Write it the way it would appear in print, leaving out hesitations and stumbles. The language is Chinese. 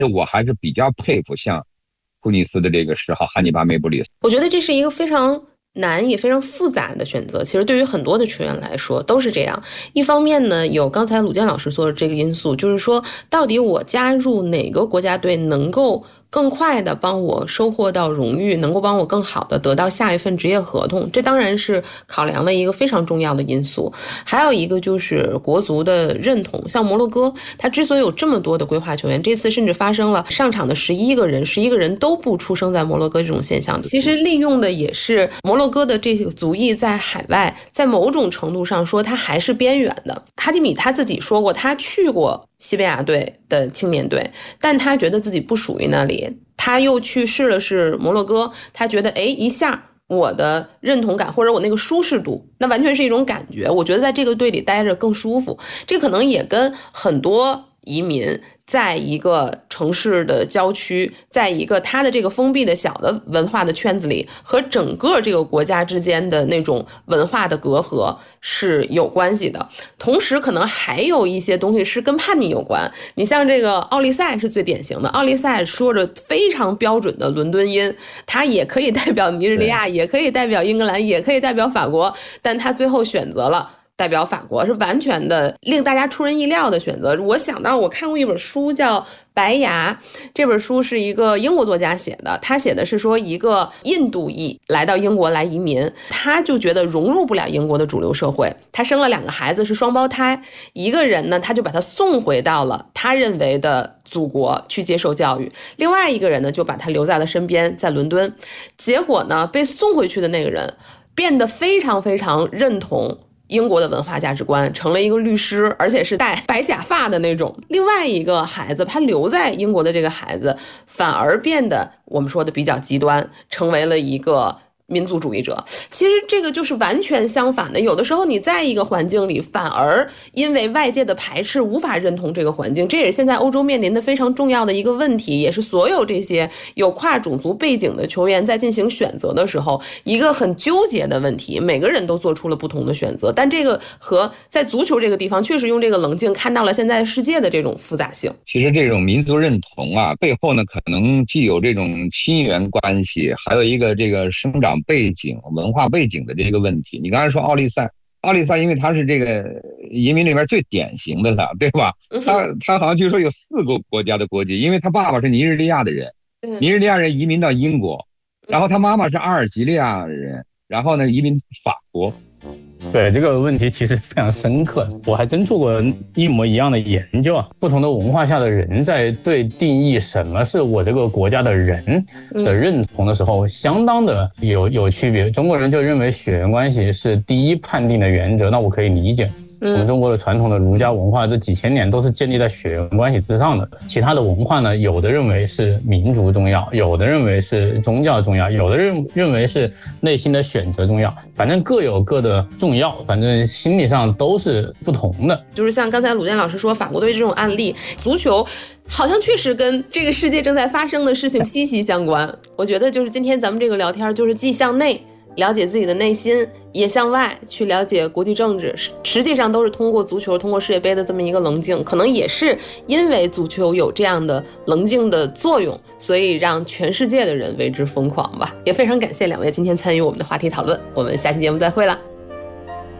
我还是比较佩服像突尼斯的这个10号汉尼拔梅布里斯。 我觉得这是一个非常难也非常复杂的选择，其实对于很多的球员来说都是这样。一方面呢，有刚才鲁健老师说的这个因素，就是说到底我加入哪个国家队能够更快的帮我收获到荣誉，能够帮我更好的得到下一份职业合同，这当然是考量的一个非常重要的因素。还有一个就是国足的认同，像摩洛哥，他之所以有这么多的规划球员，这次甚至发生了上场的11个人都不出生在摩洛哥这种现象，其实利用的也是摩洛哥的这个族裔在海外，在某种程度上说他还是边缘的。哈基米他自己说过，他去过西班牙队的青年队，但他觉得自己不属于那里，他又去试了试摩洛哥，他觉得一下我的认同感或者我那个舒适度，那完全是一种感觉，我觉得在这个队里待着更舒服。这可能也跟很多移民在一个城市的郊区，在一个他的这个封闭的小的文化的圈子里，和整个这个国家之间的那种文化的隔阂是有关系的。同时可能还有一些东西是跟叛逆有关，你像这个奥利赛是最典型的，奥利赛说着非常标准的伦敦音，他也可以代表尼日利亚，也可以代表英格兰，也可以代表法国，但他最后选择了代表法国，是完全的令大家出人意料的选择。我想到我看过一本书叫《白牙》，这本书是一个英国作家写的，他写的是说一个印度裔来到英国来移民，他就觉得融入不了英国的主流社会，他生了2个孩子是双胞胎，一个人呢他就把他送回到了他认为的祖国去接受教育，另外一个人呢就把他留在了身边，在伦敦。结果呢被送回去的那个人变得非常非常认同英国的文化价值观，成了一个律师，而且是戴白假发的那种。另外一个孩子，他留在英国的这个孩子反而变得我们说的比较极端，成为了一个民族主义者。其实这个就是完全相反的，有的时候你在一个环境里反而因为外界的排斥无法认同这个环境，这也是现在欧洲面临的非常重要的一个问题，也是所有这些有跨种族背景的球员在进行选择的时候一个很纠结的问题。每个人都做出了不同的选择，但这个和在足球这个地方确实用这个棱镜看到了现在世界的这种复杂性。 其实这种民族认同啊，背后呢可能既有这种亲缘关系，还有一个这个生长背景、文化背景的这个问题。你刚才说奥利赛因为他是这个移民里面最典型的了，对吧？他好像据说有4个国家的国籍，因为他爸爸是尼日利亚的人，尼日利亚人移民到英国，然后他妈妈是阿尔及利亚人，然后呢移民法国。 对，这个问题其实非常深刻，我还真做过一模一样的研究啊。不同的文化下的人在对定义什么是我这个国家的人的认同的时候，相当的有区别。中国人就认为血缘关系是第一判定的原则，那我可以理解。我们中国的传统的儒家文化这几千年都是建立在血缘关系之上的。其他的文化呢，有的认为是民族重要，有的认为是宗教重要，有的认为是内心的选择重要，反正各有各的重要，反正心理上都是不同的。 就是像刚才鲁健老师说法国队这种案例，足球好像确实跟这个世界正在发生的事情息息相关。我觉得就是今天咱们这个聊天，就是既向内了解自己的内心，也向外去了解国际政治，实际上都是通过足球，通过世界杯的这么一个棱镜。可能也是因为足球有这样的棱镜的作用，所以让全世界的人为之疯狂吧。也非常感谢2位今天参与我们的话题讨论，我们下期节目再会了。